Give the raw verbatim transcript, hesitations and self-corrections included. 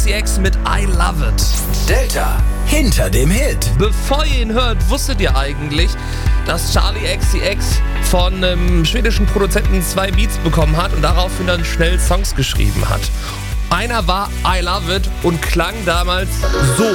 X C X mit I Love It. Delta hinter dem Hit. Bevor ihr ihn hört, wusstet ihr eigentlich, dass Charli X C X von einem schwedischen Produzenten zwei Beats bekommen hat und daraufhin dann schnell Songs geschrieben hat? Einer war I Love It und klang damals so.